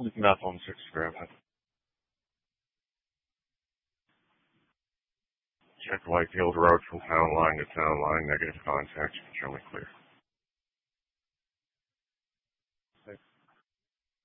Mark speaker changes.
Speaker 1: Methyl 6 gram. Check light field road from town line to town line. Negative contact. Show me clear.